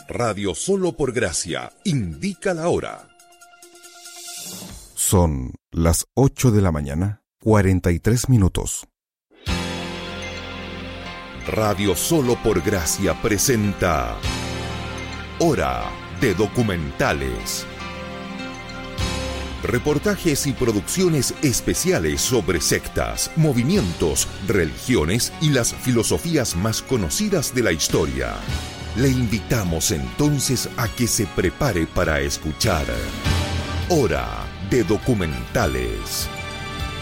Radio Solo por Gracia indica la hora. Son las 8 de la mañana, 43 minutos. Radio Solo por Gracia presenta Hora de Documentales. Reportajes y producciones especiales sobre sectas, movimientos, religiones y las filosofías más conocidas de la historia. Le invitamos entonces a que se prepare para escuchar Hora de Documentales.